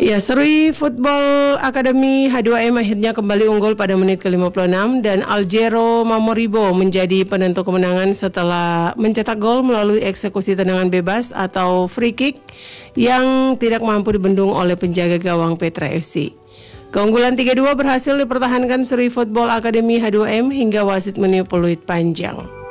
Ya, Serui Football Academy H2M akhirnya kembali unggul pada menit ke-56 dan Aljero Mamoribo menjadi penentu kemenangan setelah mencetak gol melalui eksekusi tendangan bebas atau free kick yang tidak mampu dibendung oleh penjaga gawang Petra FC. Keunggulan 3-2 berhasil dipertahankan Serui Football Academy H2M hingga wasit meniup peluit panjang.